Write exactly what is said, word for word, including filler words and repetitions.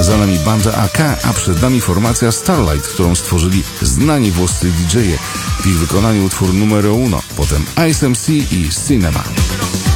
Za nami banda A K, a przed nami formacja Starlight, którą stworzyli znani włoscy D J-e. W ich wykonaniu utwór numero uno, potem Ice M C i Cinema.